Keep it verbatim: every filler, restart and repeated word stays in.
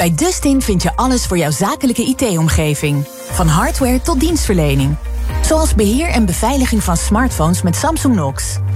Bij Dustin vind je alles voor jouw zakelijke I T-omgeving. Van hardware tot dienstverlening. Zoals beheer en beveiliging van smartphones met Samsung Knox.